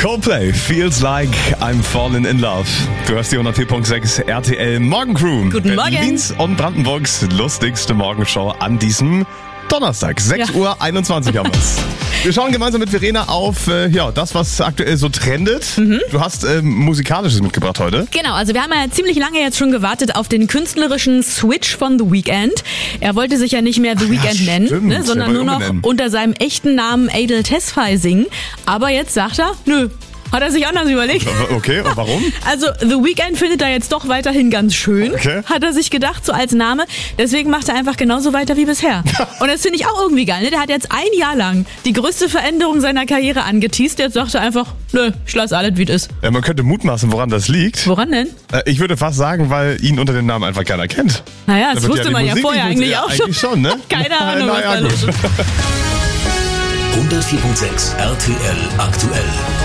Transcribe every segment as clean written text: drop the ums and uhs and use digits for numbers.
Coldplay, Feels Like I'm Falling in Love. Du hörst die 104.6 RTL Morgencrew. Guten Morgen. Berlins und Brandenburgs lustigste Morgenshow an diesem Donnerstag. 6.21 Uhr haben wir's. Wir schauen gemeinsam mit Verena auf das, was aktuell so trendet. Du hast Musikalisches mitgebracht heute. Genau, also wir haben ja ziemlich lange jetzt schon gewartet auf den künstlerischen Switch von The Weeknd. Er wollte sich ja nicht mehr The Weeknd nennen, ne, sondern nur noch unter seinem echten Namen Adel Tesfaye singen. Aber jetzt sagt er, nö. Hat er sich anders überlegt. Okay, und warum? Also The Weeknd findet er jetzt doch weiterhin ganz schön, hat er sich gedacht, so als Name. Deswegen macht er einfach genauso weiter wie bisher. Und das finde ich auch irgendwie geil. Ne? Der hat jetzt ein Jahr lang die größte Veränderung seiner Karriere angeteast. Jetzt sagt er einfach, nö, ich lass alles, wie es ist. Ja, man könnte mutmaßen, woran das liegt. Woran denn? Ich würde fast sagen, weil ihn unter dem Namen einfach keiner kennt. Naja, das wusste man ja vorher eigentlich auch schon. Eigentlich schon, ne? Keine Ahnung, was da los ist. 104.6 RTL aktuell.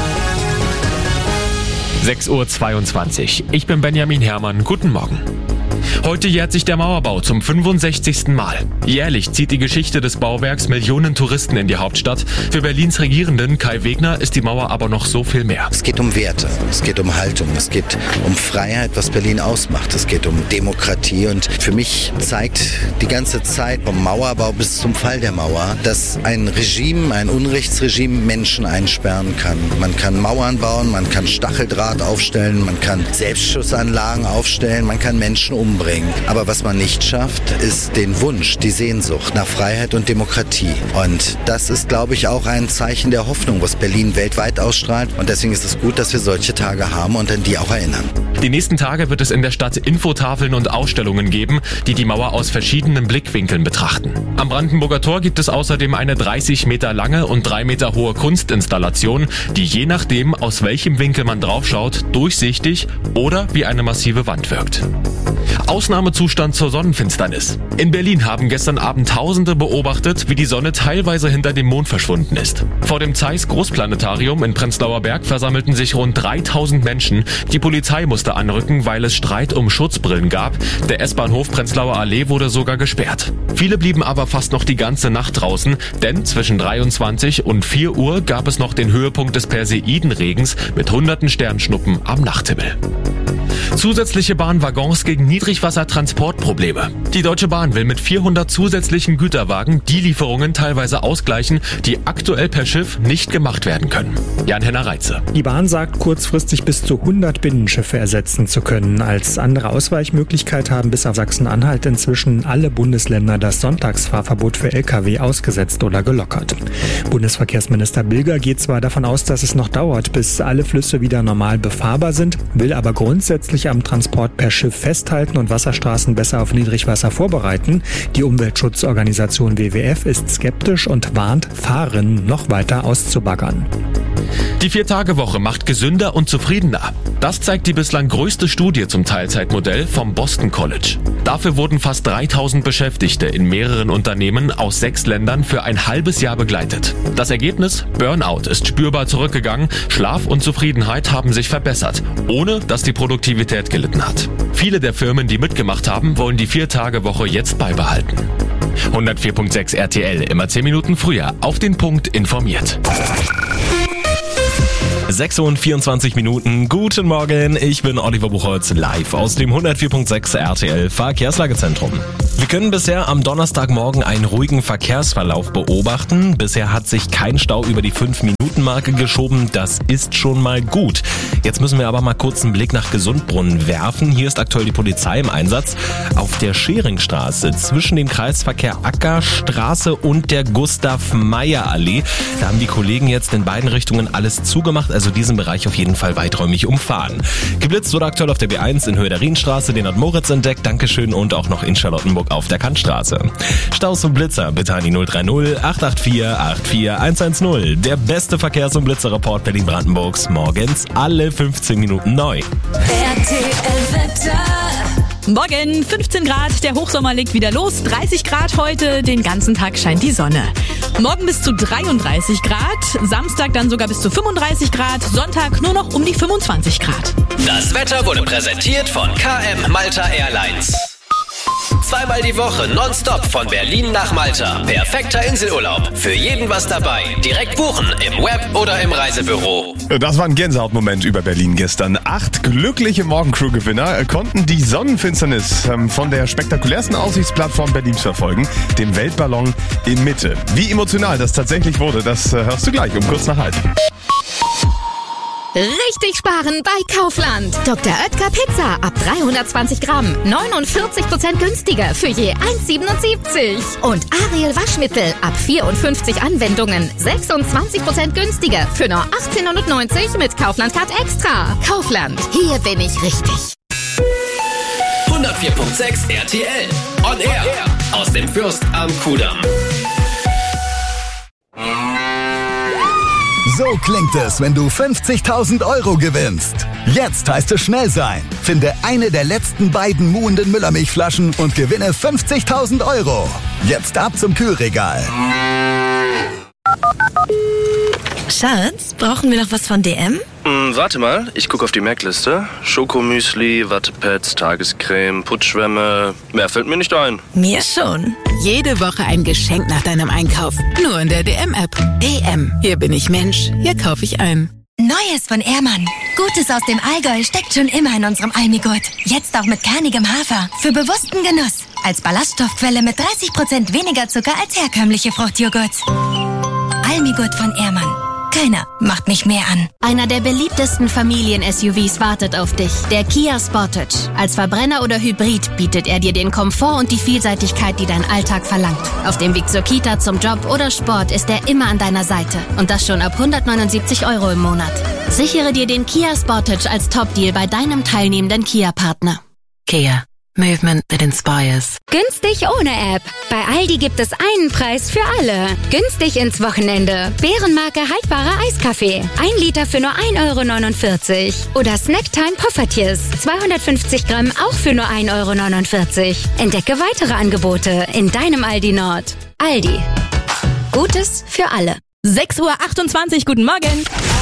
6.22 Uhr. Ich bin Benjamin Herrmann. Guten Morgen. Heute jährt sich der Mauerbau zum 65. Mal. Jährlich zieht die Geschichte des Bauwerks Millionen Touristen in die Hauptstadt. Für Berlins Regierenden Kai Wegner ist die Mauer aber noch so viel mehr. Es geht um Werte, es geht um Haltung, es geht um Freiheit, was Berlin ausmacht. Es geht um Demokratie und für mich zeigt die ganze Zeit vom Mauerbau bis zum Fall der Mauer, dass ein Regime, ein Unrechtsregime Menschen einsperren kann. Man kann Mauern bauen, man kann Stacheldraht aufstellen, man kann Selbstschussanlagen aufstellen, man kann Menschen umbringen. Aber was man nicht schafft, ist den Wunsch, die Sehnsucht nach Freiheit und Demokratie. Und das ist, glaube ich, auch ein Zeichen der Hoffnung, was Berlin weltweit ausstrahlt. Und deswegen ist es gut, dass wir solche Tage haben und an die auch erinnern. Die nächsten Tage wird es in der Stadt Infotafeln und Ausstellungen geben, die die Mauer aus verschiedenen Blickwinkeln betrachten. Am Brandenburger Tor gibt es außerdem eine 30 Meter lange und 3 Meter hohe Kunstinstallation, die je nachdem, aus welchem Winkel man draufschaut, durchsichtig oder wie eine massive Wand wirkt. Ausnahmezustand zur Sonnenfinsternis. In Berlin haben gestern Abend Tausende beobachtet, wie die Sonne teilweise hinter dem Mond verschwunden ist. Vor dem Zeiss Großplanetarium in Prenzlauer Berg versammelten sich rund 3000 Menschen. Die Polizei musste anrücken, weil es Streit um Schutzbrillen gab. Der S-Bahnhof Prenzlauer Allee wurde sogar gesperrt. Viele blieben aber fast noch die ganze Nacht draußen, denn zwischen 23 und 4 Uhr gab es noch den Höhepunkt des Perseidenregens mit hunderten Sternschnuppen am Nachthimmel. Zusätzliche Bahnwaggons gegen Niedrigwassertransportprobleme. Die Deutsche Bahn will mit 400 zusätzlichen Güterwagen die Lieferungen teilweise ausgleichen, die aktuell per Schiff nicht gemacht werden können. Jan-Henner Reitze. Die Bahn sagt, kurzfristig bis zu 100 Binnenschiffe ersetzen zu können. Als andere Ausweichmöglichkeit haben bis auf Sachsen-Anhalt inzwischen alle Bundesländer das Sonntagsfahrverbot für Lkw ausgesetzt oder gelockert. Bundesverkehrsminister Bilger geht zwar davon aus, dass es noch dauert, bis alle Flüsse wieder normal befahrbar sind, will aber grundsätzlich am Transport per Schiff festhalten und Wasserstraßen besser auf Niedrigwasser vorbereiten. Die Umweltschutzorganisation WWF ist skeptisch und warnt, Fahrerinnen noch weiter auszubaggern. Die 4-Tage-Woche macht gesünder und zufriedener. Das zeigt die bislang größte Studie zum Teilzeitmodell vom Boston College. Dafür wurden fast 3000 Beschäftigte in mehreren Unternehmen aus 6 Ländern für ein halbes Jahr begleitet. Das Ergebnis? Burnout ist spürbar zurückgegangen, Schlaf und Zufriedenheit haben sich verbessert, ohne dass die Produktivität gelitten hat. Viele der Firmen, die mitgemacht haben, wollen die 4-Tage-Woche jetzt beibehalten. 104.6 RTL, immer 10 Minuten früher, auf den Punkt informiert. 6:24 Uhr. Guten Morgen, ich bin Oliver Buchholz, live aus dem 104.6 RTL Verkehrslagezentrum. Wir können bisher am Donnerstagmorgen einen ruhigen Verkehrsverlauf beobachten. Bisher hat sich kein Stau über die 5-Minuten-Marke geschoben. Das ist schon mal gut. Jetzt müssen wir aber mal kurz einen Blick nach Gesundbrunnen werfen. Hier ist aktuell die Polizei im Einsatz. Auf der Scheringstraße zwischen dem Kreisverkehr Ackerstraße und der Gustav-Meyer-Allee. Da haben die Kollegen jetzt in beiden Richtungen alles zugemacht, also diesen Bereich auf jeden Fall weiträumig umfahren. Geblitzt wurde aktuell auf der B1 in Höhe der Rienstraße, den hat Moritz entdeckt, Dankeschön, und auch noch in Charlottenburg auf der Kantstraße. Staus und Blitzer bitte an die 030 884 84110. Der beste Verkehrs- und Blitzerreport Berlin-Brandenburgs, morgens alle 15 Minuten neu. Morgen 15 Grad, der Hochsommer legt wieder los, 30 Grad heute, den ganzen Tag scheint die Sonne. Morgen bis zu 33 Grad, Samstag dann sogar bis zu 35 Grad, Sonntag nur noch um die 25 Grad. Das Wetter wurde präsentiert von KM Malta Airlines. Zweimal die Woche nonstop von Berlin nach Malta. Perfekter Inselurlaub. Für jeden was dabei. Direkt buchen im Web oder im Reisebüro. Das war ein Gänsehautmoment über Berlin gestern. 8 glückliche Morgencrew-Gewinner konnten die Sonnenfinsternis von der spektakulärsten Aussichtsplattform Berlins verfolgen, dem Weltballon in Mitte. Wie emotional das tatsächlich wurde, das hörst du gleich um kurz nach halb. Richtig sparen bei Kaufland. Dr. Oetker Pizza ab 320 Gramm. 49% günstiger für je 1,77. Und Ariel Waschmittel ab 54 Anwendungen. 26% günstiger für nur 18,90 mit Kaufland-Card Extra. Kaufland. Hier bin ich richtig. 104.6 RTL. On Air. Aus dem Fürst am Kudamm. So klingt es, wenn du 50.000 Euro gewinnst. Jetzt heißt es schnell sein. Finde eine der letzten beiden muhenden Müllermilchflaschen und gewinne 50.000 Euro. Jetzt ab zum Kühlregal. Schatz, brauchen wir noch was von DM? Warte mal, ich gucke auf die Merkliste. Schokomüsli, Wattepads, Tagescreme, Putzschwämme. Mehr fällt mir nicht ein. Mir schon. Jede Woche ein Geschenk nach deinem Einkauf. Nur in der DM-App. DM. Hier bin ich Mensch. Hier kaufe ich ein. Neues von Ehrmann. Gutes aus dem Allgäu steckt schon immer in unserem Almigurt. Jetzt auch mit kernigem Hafer. Für bewussten Genuss. Als Ballaststoffquelle mit 30% weniger Zucker als herkömmliche Fruchtjoghurt. Almigurt von Ehrmann. Keiner macht mich mehr an. Einer der beliebtesten Familien-SUVs wartet auf dich. Der Kia Sportage. Als Verbrenner oder Hybrid bietet er dir den Komfort und die Vielseitigkeit, die dein Alltag verlangt. Auf dem Weg zur Kita, zum Job oder Sport ist er immer an deiner Seite. Und das schon ab 179 Euro im Monat. Sichere dir den Kia Sportage als Top-Deal bei deinem teilnehmenden Kia-Partner. Kia. Movement that inspires. Günstig ohne App. Bei Aldi gibt es einen Preis für alle. Günstig ins Wochenende. Bärenmarke haltbarer Eiskaffee. 1 Liter für nur 1,49 €. Oder Snacktime Poffertjes. 250 Gramm auch für nur 1,49 €. Entdecke weitere Angebote in deinem Aldi Nord. Aldi. Gutes für alle. 6:28 Uhr, guten Morgen.